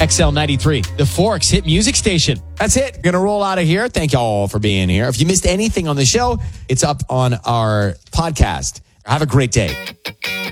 XL93, the Forks hit music station. That's it. Gonna roll out of here. Thank you all for being here. If you missed anything on the show, it's up on our podcast. Have a great day.